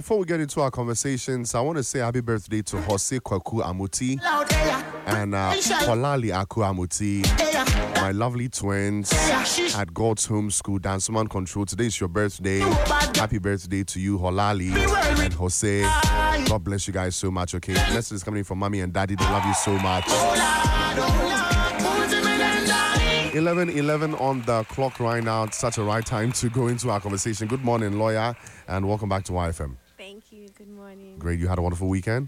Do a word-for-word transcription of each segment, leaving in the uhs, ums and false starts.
before we get into our conversations, I want to say happy birthday to Jose Kwaku Amuti and uh, Kolali Aku Amuti, my lovely twins at God's Home School, Danceman Control. Today is your birthday. Happy birthday to you, Holali and Jose. God bless you guys so much, okay? Message is coming from mommy and daddy. They love you so much. eleven eleven on the clock right now. It's such a right time to go into our conversation. Good morning, lawyer, and welcome back to Y F M. Thank you. Good morning. Great. You had a wonderful weekend?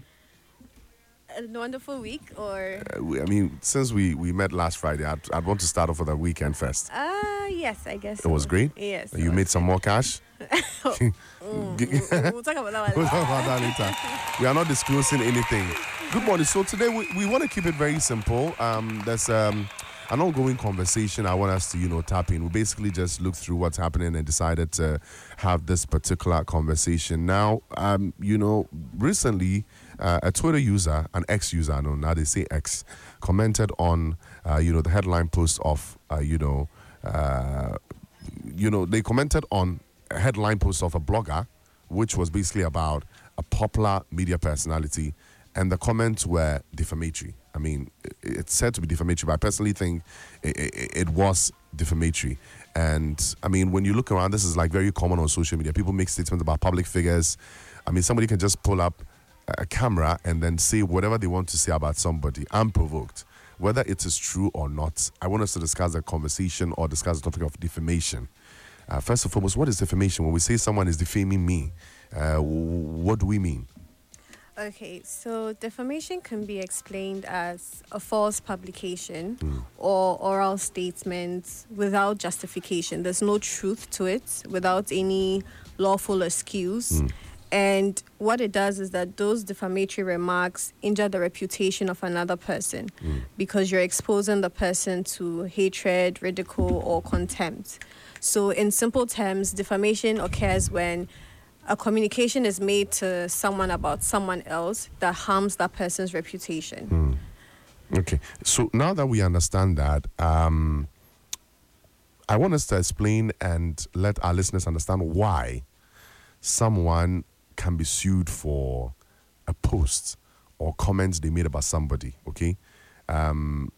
A wonderful week, or? Uh, we, I mean, since we, we met last Friday, I'd, I'd want to start off with a weekend first. Uh, yes, I guess. It so. was great? Yes. You made some more cash? mm, we'll, we'll talk about that one We'll talk about that later. We are not disclosing anything. Good morning. So today we, we want to keep it very simple. Um, there's um, an ongoing conversation I want us to, you know, tap in. We basically just looked through what's happening and decided to have this particular conversation. Now, um, you know, recently uh, a Twitter user, an ex-user, I know now they say X, commented on, uh, you know, the headline post of, uh, you know, uh, you know, they commented on a headline post of a blogger, which was basically about a popular media personality, and the comments were defamatory. I mean, it's said to be defamatory, but I personally think it, it, it was defamatory. And I mean, when you look around, this is like very common on social media. People make statements about public figures. I mean, somebody can just pull up a camera and then say whatever they want to say about somebody, unprovoked. Whether it is true or not, I want us to discuss the conversation or discuss the topic of defamation. Uh, first and foremost, what is defamation? When we say someone is defaming me, uh, what do we mean? Okay, so defamation can be explained as a false publication Mm. or oral statement without justification. There's no truth to it, without any lawful excuse. Mm. And what it does is that those defamatory remarks injure the reputation of another person Mm. because you're exposing the person to hatred, ridicule, or contempt. So in simple terms, defamation occurs when a communication is made to someone about someone else that harms that person's reputation. Mm. Okay, so now that we understand that, um, I want us to explain and let our listeners understand why someone can be sued for a post or comments they made about somebody, okay? Um,